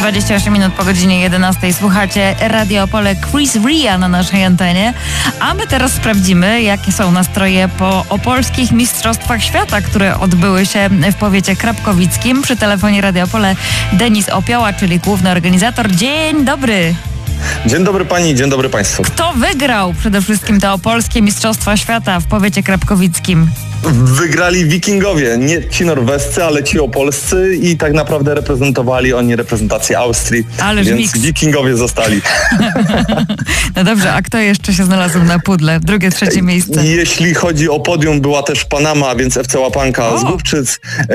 28 minut po godzinie 11. Słuchacie Radio Opole, Chris Ria na naszej antenie. A my teraz sprawdzimy, jakie są nastroje po opolskich Mistrzostwach Świata, które odbyły się w powiecie krapkowickim. Przy telefonie Radio Opole Denis Opioła, czyli główny organizator. Dzień dobry. Dzień dobry pani, dzień dobry państwu. Kto wygrał przede wszystkim te opolskie Mistrzostwa Świata w powiecie krapkowickim? Wygrali Wikingowie, nie ci norwescy, ale ci opolscy i tak naprawdę reprezentowali oni reprezentację Austrii, więc Wikingowie zostali. No dobrze, a kto jeszcze się znalazł na pudle? Drugie, trzecie miejsce. Jeśli chodzi o podium, była też Panama, więc FC Łapanka z Głubczyc.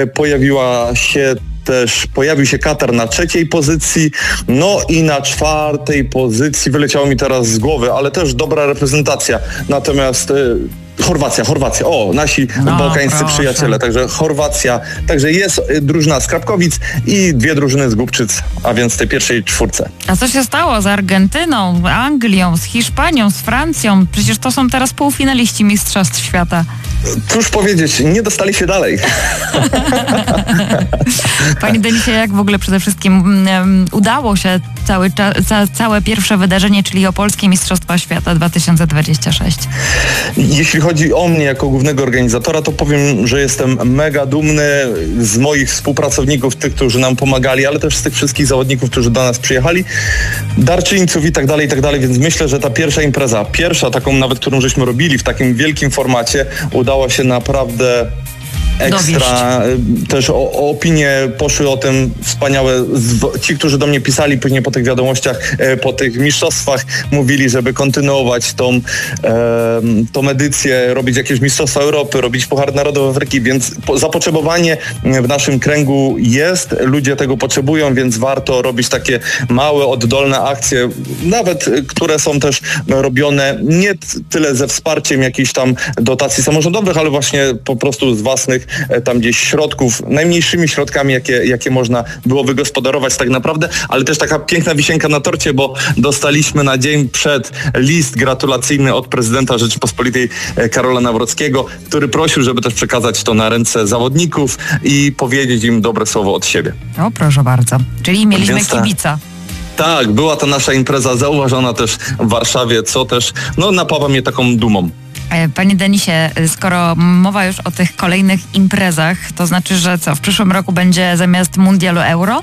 Pojawił się Katar na trzeciej pozycji, no i na czwartej pozycji, wyleciało mi teraz z głowy, ale też dobra reprezentacja. Natomiast Chorwacja. Nasi bałkańscy przyjaciele, także Chorwacja. Także jest drużyna z Krapkowic i dwie drużyny z Głubczyc, a więc w tej pierwszej czwórce. A co się stało z Argentyną, Anglią, z Hiszpanią, z Francją? Przecież to są teraz półfinaliści Mistrzostw Świata. Cóż powiedzieć, nie dostali się dalej. Panie Denisie, jak w ogóle przede wszystkim udało się całe pierwsze wydarzenie, czyli Opolskie Mistrzostwa Świata 2026? Jeśli chodzi o mnie jako głównego organizatora, to powiem, że jestem mega dumny z moich współpracowników, tych, którzy nam pomagali, ale też z tych wszystkich zawodników, którzy do nas przyjechali, darczyńców i tak dalej, więc myślę, że ta pierwsza impreza, taką nawet, którą żeśmy robili w takim wielkim formacie, udała się naprawdę ekstra. Też opinie poszły o tym wspaniałe. Ci, którzy do mnie pisali później po tych wiadomościach, po tych mistrzostwach, mówili, żeby kontynuować tą edycję, robić jakieś Mistrzostwa Europy, robić Puchar Narodowy Afryki, więc zapotrzebowanie w naszym kręgu jest, ludzie tego potrzebują, więc warto robić takie małe, oddolne akcje, nawet które są też robione nie tyle ze wsparciem jakichś tam dotacji samorządowych, ale właśnie po prostu z własnych tam gdzieś środków, najmniejszymi środkami, jakie można było wygospodarować tak naprawdę, ale też taka piękna wisienka na torcie, bo dostaliśmy na dzień przed list gratulacyjny od prezydenta Rzeczypospolitej Karola Nawrockiego, który prosił, żeby też przekazać to na ręce zawodników i powiedzieć im dobre słowo od siebie. O, proszę bardzo. Czyli mieliśmy kibica. Tak, była to nasza impreza zauważona też w Warszawie, co też napawa mnie taką dumą. Panie Denisie, skoro mowa już o tych kolejnych imprezach, to znaczy, że w przyszłym roku będzie zamiast mundialu Euro?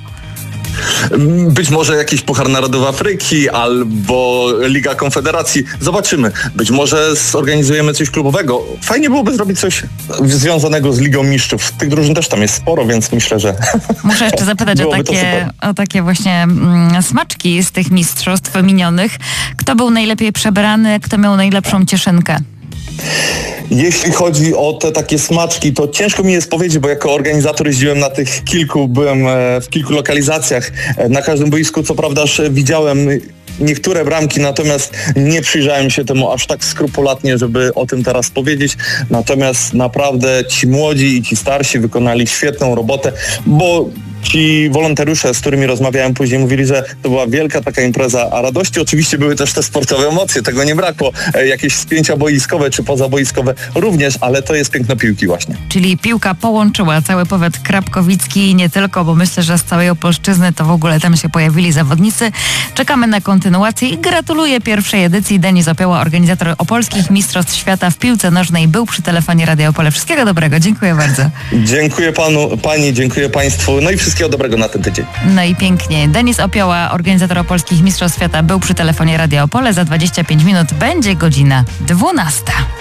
Być może jakiś Puchar Narodowy Afryki albo Liga Konfederacji. Zobaczymy. Być może zorganizujemy coś klubowego. Fajnie byłoby zrobić coś związanego z Ligą Mistrzów. Tych drużyn też tam jest sporo, więc myślę, że muszę jeszcze zapytać o takie właśnie smaczki z tych mistrzostw minionych. Kto był najlepiej przebrany, kto miał najlepszą cieszynkę? Jeśli chodzi o te takie smaczki, to ciężko mi jest powiedzieć, bo jako organizator jeździłem byłem w kilku lokalizacjach. Na każdym boisku co prawda widziałem niektóre bramki, natomiast nie przyjrzałem się temu aż tak skrupulatnie, żeby o tym teraz powiedzieć. Natomiast naprawdę ci młodzi i ci starsi wykonali świetną robotę, bo ci wolontariusze, z którymi rozmawiałem później, mówili, że to była wielka taka impreza, a radości oczywiście były też te sportowe emocje, tego nie brakło. Jakieś spięcia boiskowe czy pozaboiskowe również, ale to jest piękno piłki właśnie. Czyli piłka połączyła cały powiat krapkowicki i nie tylko, bo myślę, że z całej Opolszczyzny to w ogóle tam się pojawili zawodnicy. Czekamy na kontynuację i gratuluję pierwszej edycji. Denis Opioła, organizator Opolskich Mistrzostw Świata w piłce nożnej, był przy telefonie Radio Opole. Wszystkiego dobrego, dziękuję bardzo. Dziękuję pani, dziękuję państwu, no i wszystkiego dobrego na ten tydzień. No i pięknie. Denis Opioła, organizator Opolskich Mistrzostw Świata, był przy telefonie Radio Opole. Za 25 minut będzie godzina 12.